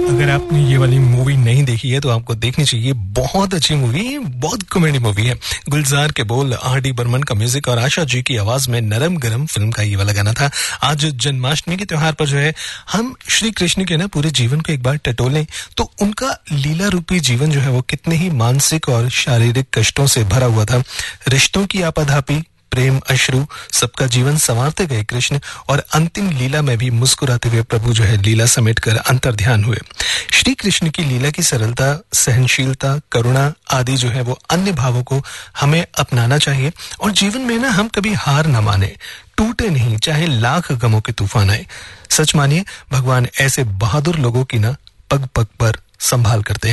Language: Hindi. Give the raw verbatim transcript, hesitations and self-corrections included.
अगर आपने ये वाली मूवी नहीं देखी है तो आपको देखनी चाहिए। बहुत अच्छी मूवी है, बहुत कॉमेडी मूवी है। गुलजार के बोल, आर डी बर्मन का म्यूजिक और आशा जी की आवाज में नरम गरम फिल्म का ये वाला गाना था। आज जन्माष्टमी के त्योहार पर जो है हम श्री कृष्ण के ना पूरे जीवन को एक बार टटोलें तो उनका लीला रूपी जीवन जो है वो कितने ही मानसिक और शारीरिक कष्टों से भरा हुआ था। रिश्तों की आपाधापी, प्रेम, अश्रु, सबका जीवन संवारते गए कृष्ण और अंतिम लीला में भी मुस्कुराते हुए प्रभु जो है लीला समेटकर अंतर्ध्यान हुए। श्री कृष्ण की लीला की सरलता, सहनशीलता, करुणा आदि जो है वो अन्य भावों को हमें अपनाना चाहिए और जीवन में ना हम कभी हार न माने, टूटे नहीं, चाहे लाख गमों के तूफान आए। सच मानिए भगवान ऐसे बहादुर लोगों की ना पग पग पर संभाल करते हैं।